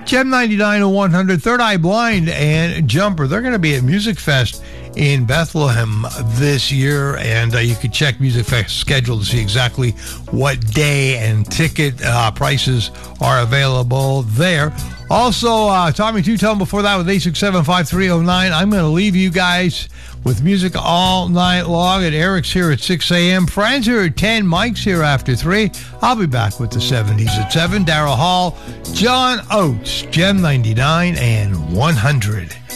Gem 99 and 100, Third Eye Blind, and Jumper. They're going to be at Music Fest in Bethlehem this year, and you can check Music Fest schedule to see exactly what day and ticket prices are available there. Also, Tommy Two-Tone before that with 867-5309. I'm going to leave you guys with music all night long. And Eric's here at 6 a.m. Fran's here at 10. Mike's here after 3. I'll be back with the 70s at 7. Daryl Hall, John Oates, Gem 99 and 100.